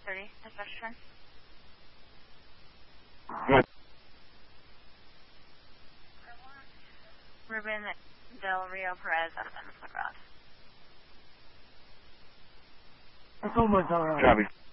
30, dispatch turn. Good. Ruben Del Rio Perez out of Ennis McGrath. Oh my God. Copy.